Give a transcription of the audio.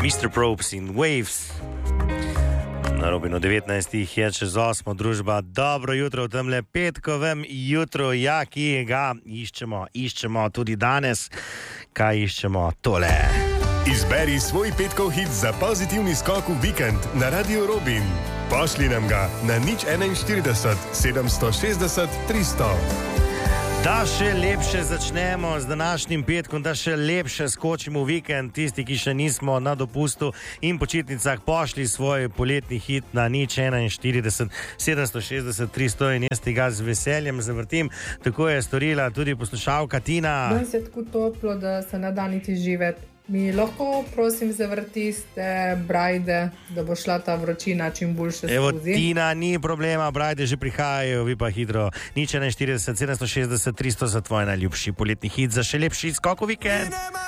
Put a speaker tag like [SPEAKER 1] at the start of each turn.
[SPEAKER 1] Mr. Probes in Waves. Na Robinu 19 je čez 8 družba. Dobro jutro v temle petkovem jutru, ja, ki ga iščemo tudi danes. Kaj iščemo? Tole.
[SPEAKER 2] Izberi svoj petkov hit za pozitivni skok v vikend na Radio Robin. Pošli nam ga na 041 760 300.
[SPEAKER 1] Da še lepše začnemo z današnjim petkom, da še lepše skočimo v vikend. Tisti, ki še nismo na dopustu in počitnicah, pošli svoj poletni hit na 041 760 300 in jaz tega z veseljem zavrtim. Tako je storila tudi poslušalka Tina.
[SPEAKER 3] Danes je tako toplo, da se ne da niti živeti. Mi lahko, prosim, zavrtiste brajde, da bo šla ta vročina čim boljše skozi.
[SPEAKER 1] Evo, Tina, ni problema, brajde že prihajajo, vi pa hitro. 041 760 300 za tvoj najljubši poletni hit, za še lepši skok v vikend.